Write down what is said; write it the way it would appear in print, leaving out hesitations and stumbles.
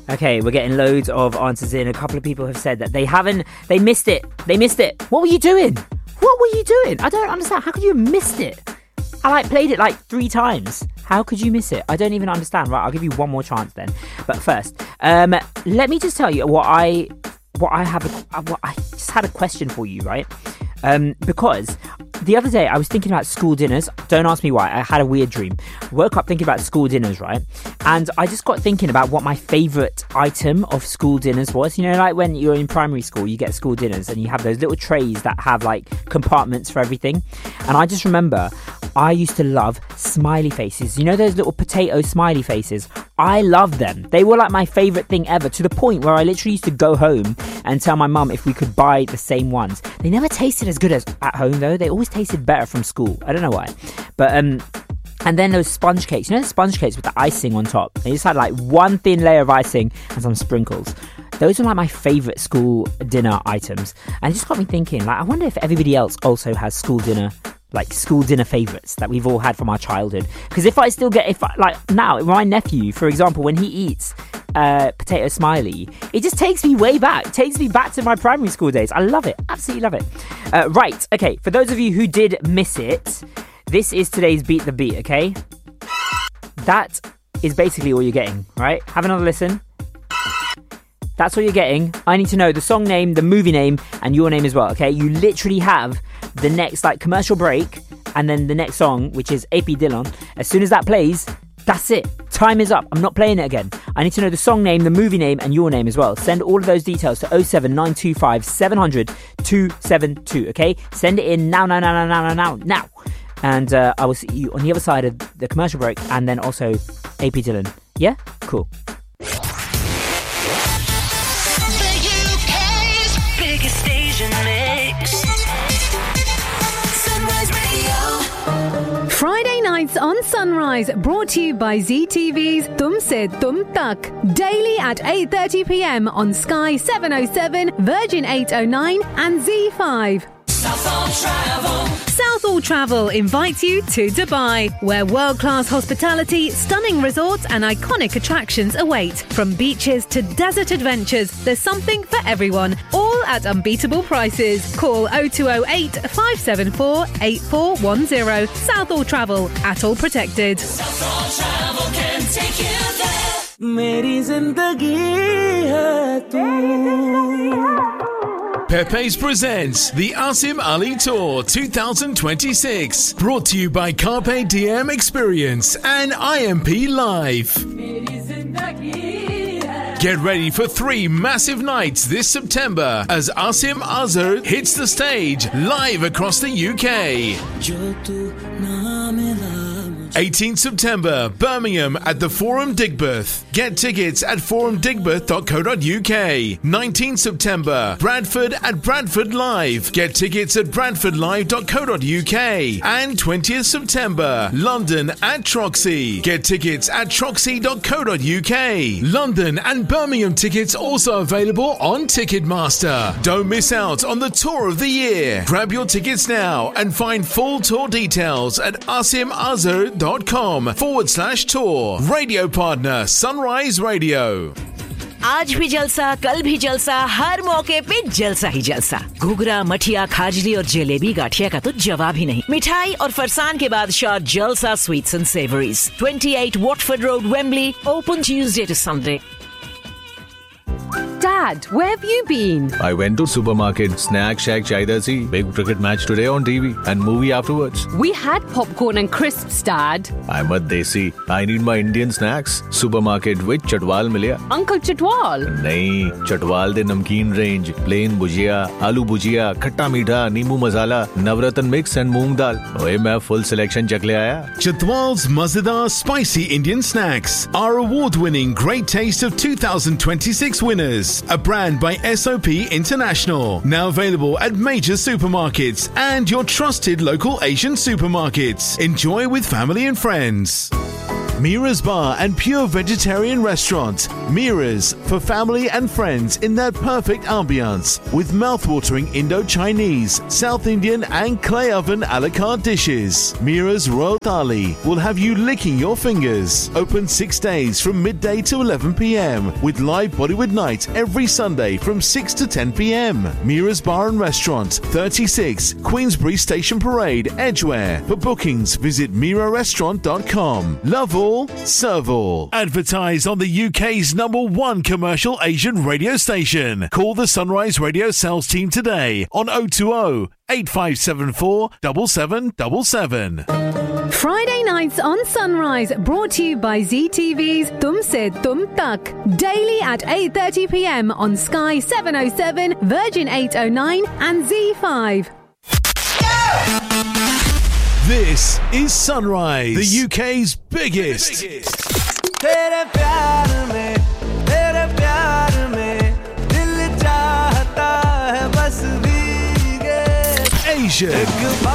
Okay, we're getting loads of answers in. A couple of people have said that they missed it. What were you doing? I don't understand. How could you have missed it? I played it 3 times. How could you miss it? I don't even understand. Right, I'll give you one more chance then. But first, let me just tell you what I just had a question for you, right? Because the other day I was thinking about school dinners. Don't ask me why. I had a weird dream. Woke up thinking about school dinners, right? And I just got thinking about what my favourite item of school dinners was. You know, like when you're in primary school, you get school dinners and you have those little trays that have compartments for everything. And I just remember I used to love smiley faces. You know those little potato smiley faces? I loved them. They were my favourite thing ever, to the point where I literally used to go home and tell my mum if we could buy the same ones. They never tasted as good as at home though. They always tasted better from school. I don't know why. But and then those sponge cakes. You know the sponge cakes with the icing on top? They just had one thin layer of icing and some sprinkles. Those were my favourite school dinner items. And it just got me thinking, I wonder if everybody else also has school dinner favourites that we've all had from our childhood. Because now my nephew, for example, when he eats potato smiley, it just takes me way back. It takes me back to my primary school days. I love it. Absolutely love it. Right, okay, for those of you who did miss it, this is today's Beat the Beat, okay? That is basically all you're getting, right? Have another listen. That's what you're getting. I need to know the song name, the movie name, and your name as well, okay? You literally have the next commercial break and then the next song, which is AP Dillon. As soon as that plays, that's it. Time is up. I'm not playing it again. I need to know the song name, the movie name, and your name as well. Send all of those details to 07925 700 272, okay? Send it in now. And I will see you on the other side of the commercial break and then also AP Dillon. Yeah? Cool. Friday nights on Sunrise, brought to you by ZTV's Tumse Tum Tak. Daily at 8:30 p.m. on Sky 707, Virgin 809 and Z5. Southall Travel invites you to Dubai, where world-class hospitality, stunning resorts and iconic attractions await. From beaches to desert adventures, there's something for everyone, all at unbeatable prices. Call 0208 574 8410. Southall Travel, at all protected. Southall Travel can take you there. Meri zindagi hai tu. Pepe's presents the Asim Ali Tour 2026, brought to you by Carpe Diem Experience and IMP Live. Get ready for 3 massive nights this September as Asim Azhar hits the stage live across the UK. 18th September, Birmingham at the Forum Digbeth. Get tickets at forumdigbeth.co.uk. 19th September, Bradford at Bradford Live. Get tickets at bradfordlive.co.uk. And 20th September, London at Troxy. Get tickets at troxy.co.uk. London and Birmingham tickets also available on Ticketmaster. Don't miss out on the tour of the year. Grab your tickets now and find full tour details at asimazhar.com/tour. Radio partner Sunrise Radio. आज भी जलसा, कल भी जलसा, हर मौके पे जलसा ही जलसा। घुघरा, मठिया, खाजली और जलेबी गाठिया का तो जवाब ही नहीं। मिठाई और फरसान के बादशाह जलसा sweets and savouries, 28 Watford Road, Wembley, open Tuesday to Sunday. Dad, where have you been? I went to supermarket, snack shack Chaidasi, big cricket match today on TV and movie afterwards. We had popcorn and crisps, Dad. I'm a desi. I need my Indian snacks. Supermarket with Chatwal milya. Uncle Chatwal? Nahin, Chatwal de namkeen range, plain bhujia, aloo bhujia, khatta meetha, neembu masala, navratan mix and moong dal. Oye, main full selection chak le aaya. Chatwal's Mazadar Spicy Indian Snacks are award-winning Great Taste of 2026 winners. A brand by SOP International. Now available at major supermarkets and your trusted local Asian supermarkets. Enjoy with family and friends. Mira's Bar and Pure Vegetarian Restaurant. Mira's, for family and friends in that perfect ambiance, with mouthwatering Indo-Chinese, South Indian and clay oven a la carte dishes. Mira's Royal Thali will have you licking your fingers. Open 6 days from midday to 11 p.m. with live Bollywood night every Sunday from 6 to 10 p.m. Mira's Bar and Restaurant, 36 Queensbury Station Parade, Edgware. For bookings, visit mirarestaurant.com. Love all, serve all. Advertise on the UK's #1 commercial Asian radio station. Call the Sunrise Radio sales team today on 020 8574 7777. Friday nights on Sunrise, brought to you by ZTV's Tum Se Tum Tak. Daily at 8:30 p.m. on Sky 707, Virgin 809 and Z5. This is Sunrise, the UK's biggest. तेरे प्यार में दिल चाहता है बस भीगे Asia.